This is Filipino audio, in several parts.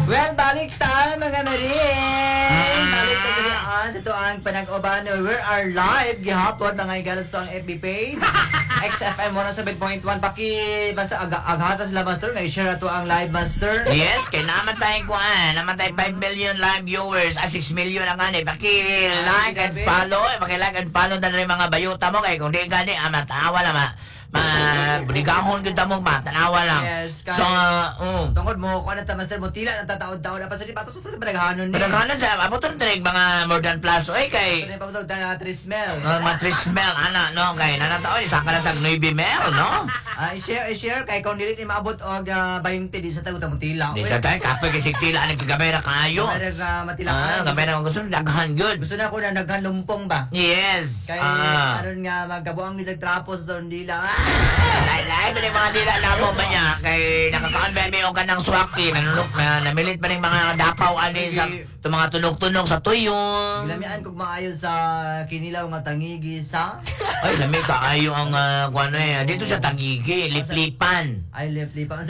Well, balik tayo mga marin. Balik tayo diri sa ito ang panag-uban. We are live gihapon mga igalas to ang FB page. XFM 107.1 paki basta aghatas la master na i-share ato ang live master. Yes, kay naman tayong kuan, naman tayong 5 million live viewers, 6 million ang ani. Paki-like and follow, paki-like and follow na rin mga bayuta mo kay kung di gani matawa lang buligahon kita mo tanawa lang. Yes, so, tungkod mo ko na ta master mo tila ang tataod-taod na pa sa di pato sa panaghanon ni. Panaghanon sa abuton trig mga more than plus oy kay. Ano pa daw da trismel. No, matrismel ana no kay nanataon isa ka na tag 9 mel no. I-share kay kung dili ni maabot og 20 di sa tagod mo tila. Di sa tay kape kay sigtila ang gamay ra kayo. Matila. Gamay ra gusto daghan good. Gusto na ko na daghan lumpong ba? Yes. Kay aron nga magkabuang nilag trapos doon dila. Lain pa rin mga dila na mo ba niya kay nakakaanbebe o ka ng swaki namilit pa rin mga dapaw ani sa mga tunog-tunog sa tuyong. Gilamian kog maayo sa kinilaw nga tangigi sa ay lami kaayo ang kuano dito sa tangigi liplipan ay leplipan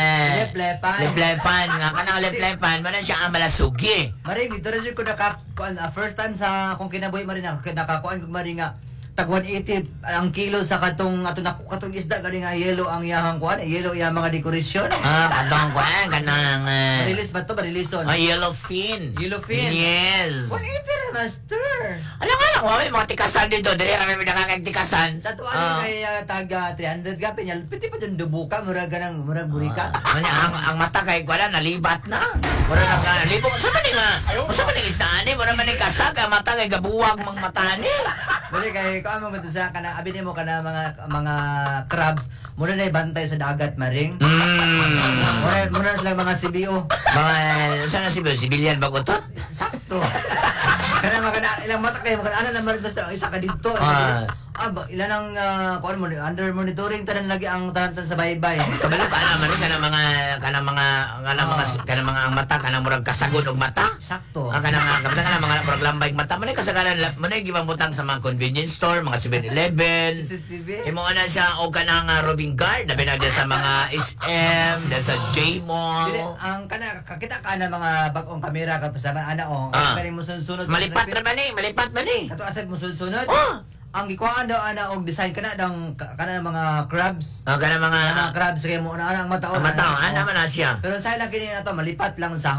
leplipan nga kanang leplipan man siya ang malasugi maring dito rin ko first time sa akong kinabuhi maring nakakuan kog maring nga tag 180 ang kilo sa katong katong isda gani nga yellow ang iyahang kuan yellow iya mga dekorasyon katong kuan kanang release ba to release yellow fin yes 180 na master alam nga lang mga tikasan dito dili ra may nakakagtikasan sa tuwa kay taga 300 gapi nya piti pa dyan dubuka murag ganang murag burika ang mata kay wala nalibat na murag nalibog sa man nga isda ani murag man kasag ang mata kay gabuwag mang mata ni dili kay amo ko sa kana abi nimo kana mga crabs muna na bantay sa dagat maring muna sila mga CBO mga sana civilian bagutot sakto kana mga ilang mata kayo mga ana na maring basta isa ka dito ilan ang kuan mo under monitoring tanan lagi ang tanan sa baybay kabalo kana maring kana mga ang mata kana murag kasagod og mata sakto kana mga murag lambay mata man kasagaran man gibambutang sa mga convenience store mga 7-Eleven imo ana siya og kanang Robin Guard labi na sa mga SM sa J Mall ang kana kakita ka na mga bag-ong kamera kasama ana kani mo sunod malipat man ni kato asad mo sunod ang gikuan daw ana og design kana mga crabs kana mga crabs kay mo ana ang mata ana man na siya pero sa ila kini ato malipat lang sa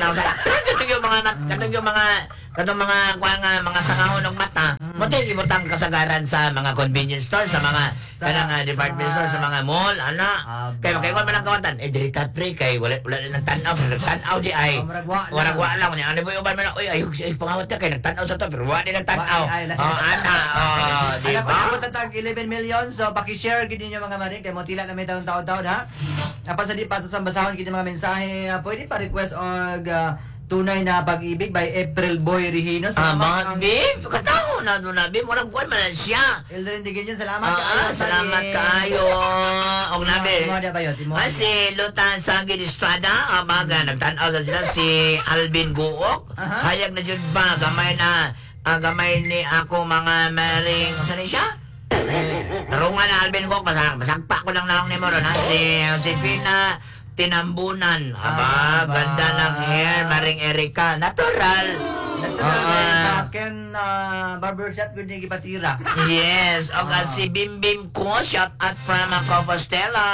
katong mga sangahon ng mata mo tay gibutang kasagaran sa mga convenience store sa mga kanang department store sa mga mall ana kay kon man ang kawatan diri ta pre kay wala na tan-aw di ay warag wa lang ni ano boy uban man oy ayog pangawat ka kay nagtan-aw sa to pero wa di nagtan-aw ana di ba tag 11 million so paki-share gid ninyo mga maring kay mo tila na may taon-taon ha apan sa di pa sa basahon gid mga mensahe pwede pa request og tunay na pag-ibig by April Boy Regino. Salamat, babe. Kataho na doon na, babe. Walang kuwan man siya. Eldrin Digin salamat kayo. Salamat kayo. Og na, babe. Si Lutan Sagid Estrada, nagtanaw sa sila si Alvin Guok. Hayag na dyan ba? Gamay ni ako mga maring. Saan ni siya? Narungan na Alvin Guok. Masagpa ko lang na akong ni Moron. Si Josepina Tinambunan. Ganda ng hair, Maring Erika. Natural sa akin barbershop ko ni Gipatira. Yes, o si Bimbim ko, shout out from Compostela.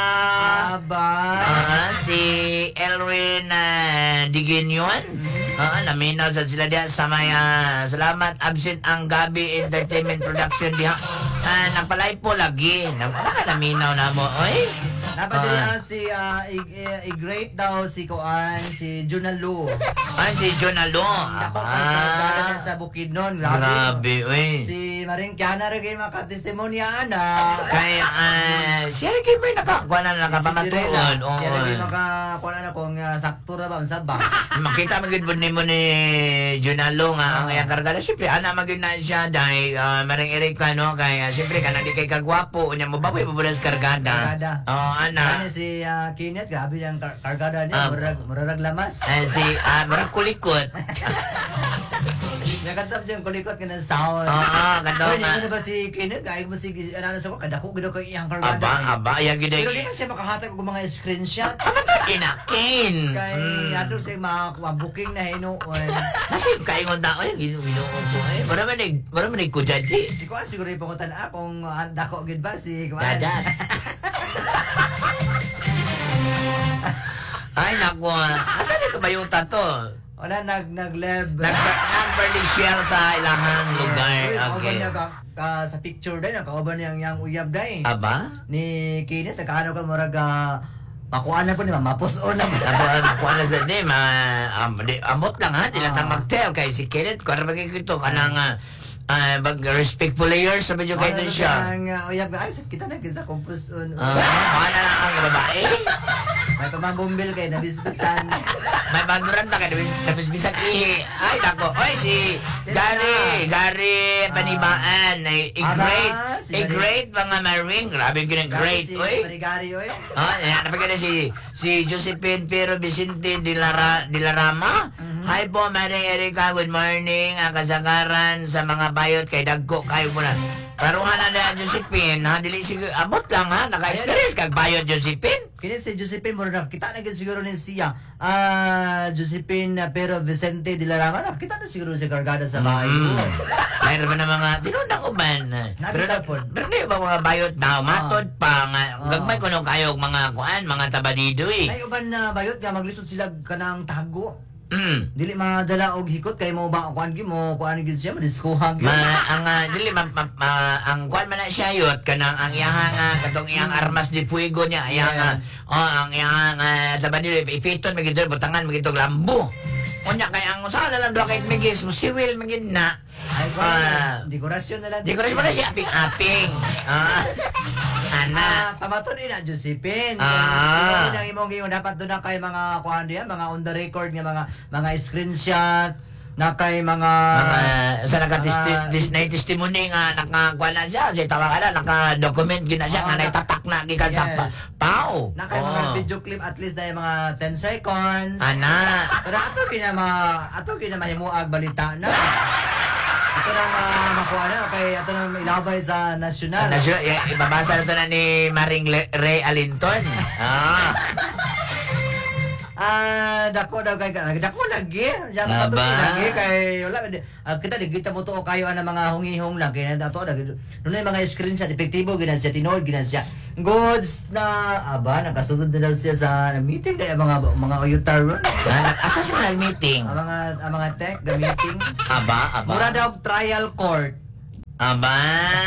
Si Elwin Diginyon. Naminaw sa sila diyan sa maya. Salamat, absent ang Gabi Entertainment Production diha. Napalay po lagi. Naminaw na mo. Oy. Napadali si i-great daw si Junalo. Si Junalo. Sa Bukidnon. Grabe, uy. Si Maring Kiana rin kayo makatestimonyaan kaya, siya rin kayo may nakakuha na nakapamatuon. Siya rin kayo makakuha na kung sakto na ba, masaba. Makita magiging ni mo ni Junalo nga ang iyang kargada. Siyempre, magiging na siya dahil Maring Erika, no? Kaya, siyempre, ka na di kay kagwapo. Unya mo ba po ipabulas kargada? Ana. Si Kenneth, grabe yung kargada niya. Murag lamas. Murag kulikot. Nakatap dyan kulikot ka ng sound. Oo, kadto Oy, nga. ano ba si Kenneth? Kaya mo si ano sa ko kadako gid ko iyang kargada. Aba, yan gid. Pero di na siya makahatag og mga screenshot. Inakin. Kay ato siya booking na hinuon. Kasi kaingon ta ay ginuon ko ay. Para man ko judge. Si Kuan siguro yung pangutan kung dako gid ba si Kuan. Dadat. Ay nako. Asa ni kabayutan to? Wala nag-lab. Nag-barley shell sa ilahang lugar. Okay. Okay. Sa picture din, kauban niyang yang uyab dai. Aba? Ni Kenneth, nakaano ka murag makuha na po ni mapuson na. Ako na sa di, amot lang ha, di lang mag-tell kay si Kenneth, kung ano magkikito ka ng respectful layers, sabi nyo kayo din siya. Ang uyab nga, ay, kita na sa kumpuson. Baka na lang ang babae. May pamambumbil kayo, nabisbisan. May banduran na kayo, nabisbisan ihi. Ay, nako. Oy, si Gary Panibaan. A great mga maring. Grabe ko ng great. Oy. Parigari, oy. Napagkita si Josephine Pero Vicente de la Rama. Hi po, Maring Erika. Good morning. Ang kasagaran sa mga bayot kay Dagko. Kayo po na. Karuhan na Josephine. Ha? Dili siguro. Amot lang ha. Naka-experience kag bayot Josephine. Kini si Josephine Moreno, kita na siguro ni siya. Josephine Pero Vicente de la Rama, kita na siguro si Cargada sa bahay. Mayroon ba na mga tinunang uban? Pero na ba mga bayot na matod pa nga. Gagmay ko nung kayo mga kuan, mga tabadido eh. Ay uban na bayot nga maglisod sila kanang tago. Dili madala og hikot kay mo ba kuan gi mo kuan gi siya madiskuhag. Ang kuan man na siya yot kanang ang iyang katong iyang armas de fuego niya iyang ang iyang tabadido ipiton magidol butangan magitog lambo. Unya kay ang usaha lang do kay migis mo siwil magid na. Ay kuan dekorasyon na lang. Dekorasyon mo na siya aping-aping. Ana. Pamaton ina Josephine. Ah. Ang imong gingon dapat do na kay mga kuan diya, mga on the record nga mga screenshot na kay mga sa testimony nga nakakuha na siya si tawag naka-document gina siya nga naitatak na gikan sa pao. Na kay mga video clip at least na mga 10 seconds. Ana. Pero ato kina mahimuag balita na. Ito na makuha na kay ato na ilabay sa nasyonal. Ibabasa na to na ni Maring Ray Alinton. Dako daw kay dako lagi. Diyan pa to lagi kay wala kita digita mo to kayo ana mga hungihong lang kay ato dunay mga screenshot epektibo ginan siya tinood ginan siya. Goods na nakasunod na daw siya sa meeting kay mga oyutar ron. Asa sila meeting? Ang mga tech meeting. Aba. Mura daw trial court. Aba,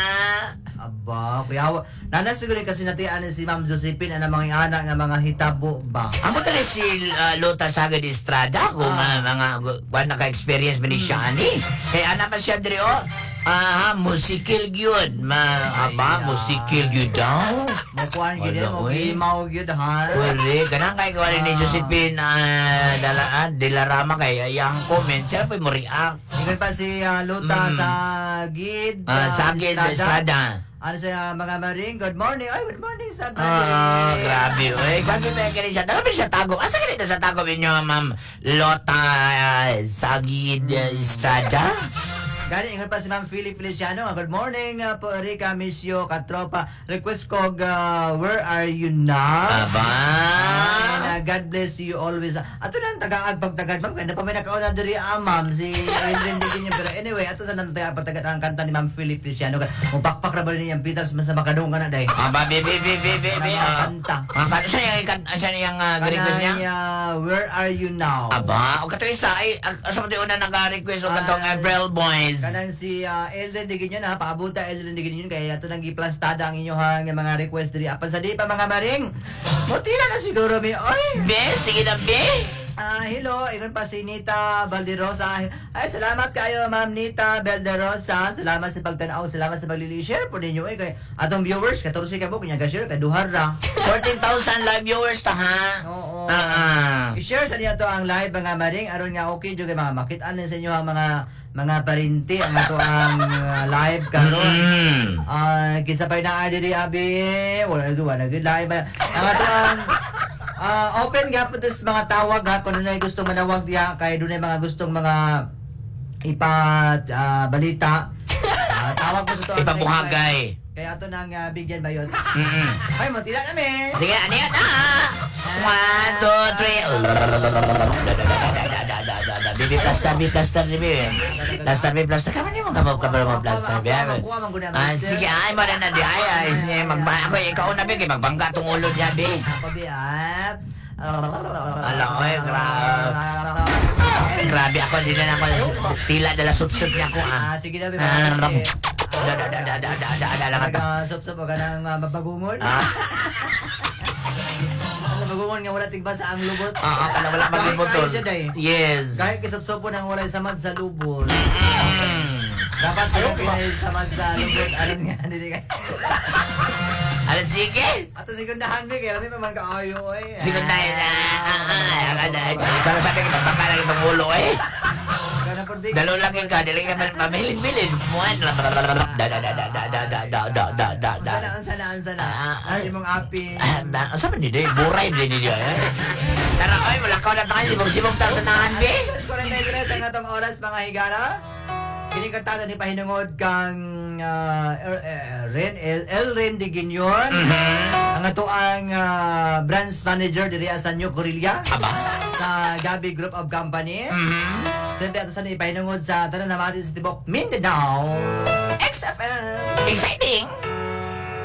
kuya nanan siguro kasi natian si Ma'am Josephine ana mga anak nga mga hitabo ba. amo tali si Lota Sagad Estrada kung mga kuan naka-experience ba ni siya ani. Kay ana pa siya diri musikil gyud. Musikil gyud daw. Mo kuan gyud mo gimaw gyud ha. Correct. Kanang kay kawali ni Josephine de la Rama kay yang comment siya pa mo react. Ingon pa si Lota Sagid. Sagid Estrada. Ano sa mga maring, good morning. Ay, good morning sa maring. Grabe. Uy, kung may ganun siya, dalawa siya tagom. Asa ka dito sa tagom ninyo, Ma'am Lota Sagid Estrada? Gani, ingat pa si Ma'am Philip Feliciano. Good morning po, Erika, miss you, katropa. Request ko, where are you now? Aba. And God bless you always. Ato na ang tagaag pagtagad, ma'am. Kaya na pa may nakauna diri ma'am. Si Adrian Digin niya. Pero anyway, ato sa nang pagtagad ang kanta ni Ma'am Philip Feliciano. Mupakpak ra ba niya ang Beatles sa makadong ka na, day? Aba, baby. Kanta. Kanta siya niyang request niya? Where are you now? Aba, o katuloy sa, asa mo una nag-request o katong April Boys. Kanang si Elden Digin yun paabuta Elden Digin yun kaya ato nang giplastada ang inyohang mga request diri apan sa di pa mga maring mutila na siguro mi oy Bes, sige na be. Hello, ingon pa si Nita Valderosa. Ay, salamat kayo Ma'am Nita Valderosa. Salamat sa pagtanaw, salamat sa paglili-share po ninyo kay atong viewers 14 ka mo kunya ga-share kay duhar ra. 14,000 live viewers ta ha. Oo. I-share sa niyo to ang live mga maring aron nga okay jud kay mga makit-an sa inyo ang mga parinti ang ato ang live karon. Kisapay na diri abi wala gud live ang ato ang open nga po mga tawag kung dunay gustong manawag diha kay dunay mga gustong mga balita. Tawag mo to. Ipabuhagay. Kaya ito nang bigyan ba yun? Mm-mm. Ay, matila namin. Sige, ano yan? 1, 2, 3. Bibi plaster, bibi. Plaster. Kaman yung mga plaster, bibi. Sige, ay, mo na di. Ay, ako, ikaw na, bibi. Magbangga itong ulo niya, bibi. Ako, biat. Alam ko, grabe ako. Hindi na ako tila dala sup-sup niya ako, Sige na, bibi. Sup-sup ka ng mabagungol. Mabagungol nga wala tigba sa ang lubot. Kala wala maglubot doon. Yes. Kahit kisap-supo nang wala samad sa lubot. Dapat yung pinay samad sa lubot. Alam nga, hindi ka. Sige. Ato sigundahan mo, kaya alam mo man kaayo eh. Sigundahan na. Kalau sabi ka, magpaka lang itong ulo eh. Dalo lang ka, dali ka mamilin-milin. Muan lang. Unsa na. Ay, mong api. Saan ni day? Buray din niya eh. Tara, ay, wala ka na tayo. Sibog-sibog tayo sa nahan, be. 43 ang atong oras, mga higala. Kinikantado ni pahinungod kang Ren Diginyon. Ang ato ang branch manager diri sa New Corelia sa Gabi Group of Company. Siyempre ato sa ipahinungod sa tanan na mati sa tibok Mindanao. XFM. Exciting!